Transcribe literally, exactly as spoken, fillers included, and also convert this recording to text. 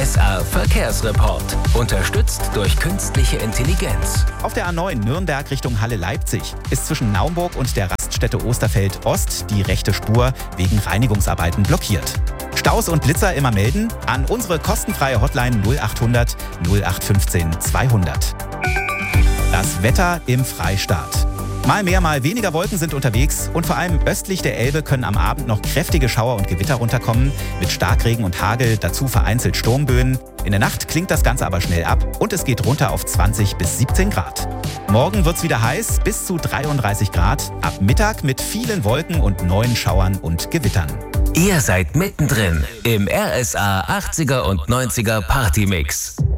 S A Verkehrsreport. Unterstützt durch künstliche Intelligenz. Auf der A neun Nürnberg Richtung Halle-Leipzig ist zwischen Naumburg und der Raststätte Osterfeld Ost die rechte Spur wegen Reinigungsarbeiten blockiert. Staus und Blitzer immer melden an unsere kostenfreie Hotline null achthundert null acht fünfzehn zweihundert. Das Wetter im Freistaat. Mal mehr, mal weniger Wolken sind unterwegs und vor allem östlich der Elbe können am Abend noch kräftige Schauer und Gewitter runterkommen, mit Starkregen und Hagel, dazu vereinzelt Sturmböen. In der Nacht klingt das Ganze aber schnell ab und es geht runter auf zwanzig bis siebzehn Grad. Morgen wird's wieder heiß, bis zu dreiunddreißig Grad, ab Mittag mit vielen Wolken und neuen Schauern und Gewittern. Ihr seid mittendrin im R S A achtziger und neunziger Partymix.